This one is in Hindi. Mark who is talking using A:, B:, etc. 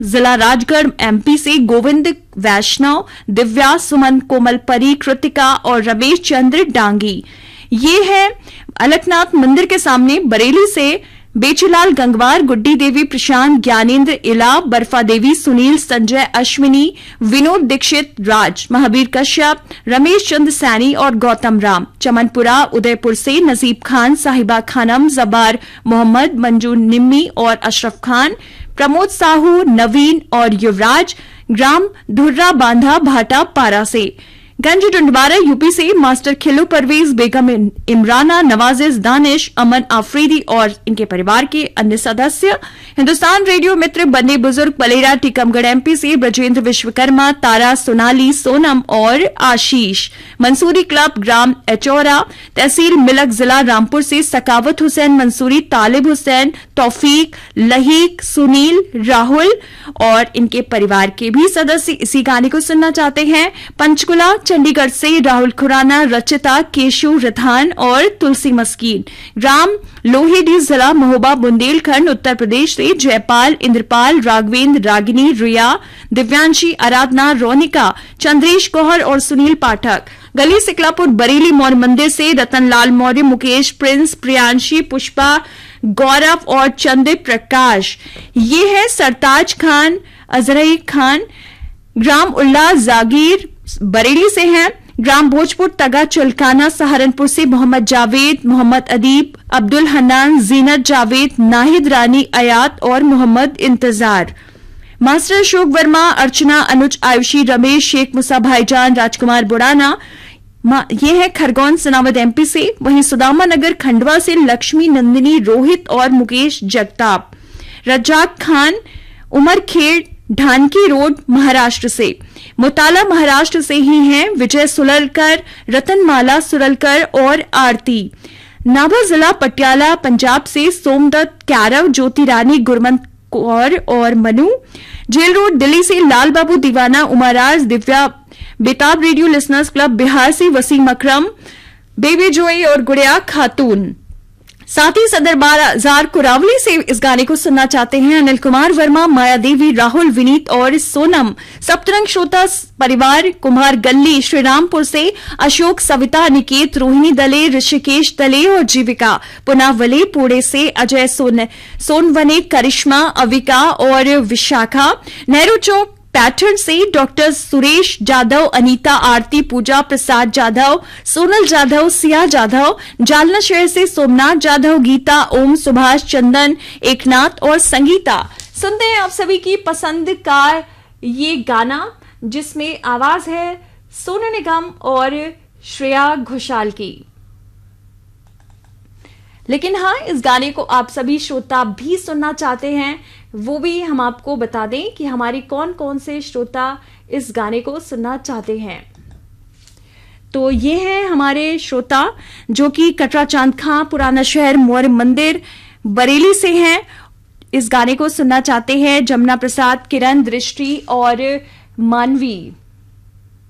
A: जिला राजगढ़ एमपी से गोविंद वैष्णव, दिव्या, सुमन, कोमल परी, कृतिका और रमेश चंद्र डांगी। ये है अलकनाथ मंदिर के सामने बरेली से बेचूलाल गंगवार, गुड्डी देवी, प्रशांत, ज्ञानेन्द्र, इला, बर्फा देवी, सुनील, संजय, अश्विनी, विनोद दीक्षित, राज, महावीर कश्यप, रमेश चंद्र सैनी और गौतम राम। चमनपुरा उदयपुर से नजीब खान, साहिबा खानम, जबार मोहम्मद, मंजू निम्मी और अशरफ खान, प्रमोद साहू, नवीन और युवराज। ग्राम धुर्रा बांधा भाटा पारा से। गंज डुंडवारा यूपी से मास्टर खिलू, परवेज बेगम, इमराना, नवाजिज, दानिश, अमन आफरीदी और इनके परिवार के अन्य सदस्य। हिंदुस्तान रेडियो मित्र बन्ने बुजुर्ग पलेरा टीकमगढ़ एमपी से ब्रजेंद्र विश्वकर्मा, तारा, सोनाली, सोनम और आशीष। मंसूरी क्लब ग्राम एचौरा तहसील मिलक जिला रामपुर से सकावत हुसैन मंसूरी, तालिब हुसैन, तौफीक, लहीक, सुनील, राहुल और इनके परिवार के भी सदस्य इसी गाने को सुनना चाहते हैं। पंचकुला चंडीगढ़ से राहुल खुराना, रचिता, केशु, रिधान और तुलसी मस्कीन। ग्राम लोहेडी जिला महोबा बुंदेलखंड उत्तर प्रदेश से जयपाल, इंद्रपाल, राघवेंद्र, रागिनी, रिया, दिव्यांशी, आराधना, रोनिका, चंद्रेश गौहर और सुनील पाठक। गली सिकलापुर बरेली मौर्य मंदिर से रतनलाल मौर्य, मुकेश, प्रिंस, प्रियांशी, पुष्पा, गौरव और चंद्र प्रकाश। ये है सरताज खान, अजरई खान। ग्राम उल्ला जागीर बरेली से हैं। ग्राम भोजपुर तगा चुलकाना सहारनपुर से मोहम्मद जावेद, मोहम्मद अदीब, अब्दुल हन्नान, जीनत जावेद, नाहिद रानी अयात और मोहम्मद इंतजार। मास्टर अशोक वर्मा, अर्चना, अनुज, आयुषी, रमेश, शेख मुसा भाईजान, राजकुमार बुड़ाना। ये है खरगोन सनावद एमपी से। वहीं सुदामा नगर खंडवा से लक्ष्मी, नंदिनी, रोहित और मुकेश जगताप। रज्जाक खान, उमर खेड़, ढानकी रोड महाराष्ट्र से। मुताला महाराष्ट्र से ही हैं विजय सुललकर, रतनमाला सुललकर और आरती। नाभा जिला पटियाला पंजाब से सोमदत्त, कैरव, ज्योति रानी, गुरमंत कौर और मनु। जेल रोड दिल्ली से लाल बाबू दीवाना, उमाराज, दिव्या। बेताब रेडियो लिसनर्स क्लब बिहार से वसीम अकरम, बेबी जोई और गुड़िया खातून। साथ ही सदर बाजार कुरावली से इस गाने को सुनना चाहते हैं अनिल कुमार वर्मा, माया देवी, राहुल, विनीत और सोनम। सप्तरंग श्रोता परिवार कुमार गल्ली श्रीरामपुर से अशोक, सविता, निकेत, रोहिणी दले, ऋषिकेश दले और जीविका। पुनावले पुणे से अजय सोनवने, करिश्मा, अविका और विशाखा। नेहरू चौक पैटर्न से डॉक्टर सुरेश जाधव, अनीता, आरती, पूजा, प्रसाद जाधव, सोनल जाधव, सिया जाधव। जालना शहर से सोमनाथ जाधव, गीता, ओम, सुभाष, चंदन, एकनाथ और संगीता। सुनते हैं आप सभी की पसंद का ये गाना जिसमें आवाज है सोनू निगम और श्रेया घोषाल की। लेकिन हाँ, इस गाने को आप सभी श्रोता भी सुनना चाहते हैं, वो भी हम आपको बता दें कि हमारी कौन कौन से श्रोता इस गाने को सुनना चाहते हैं। तो ये हैं हमारे श्रोता जो कि कटरा चांद खां, पुराना शहर, मौर्य मंदिर, बरेली से हैं। इस गाने को सुनना चाहते हैं जमुना प्रसाद, किरण, दृष्टि और मानवी।